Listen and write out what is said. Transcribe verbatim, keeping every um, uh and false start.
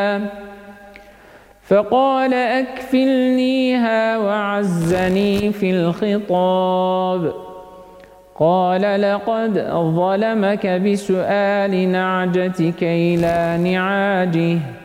فقال أكفلنيها وعزني في الخطاب. قال لقد ظلمك بسؤال نعجتك إلى نعاجه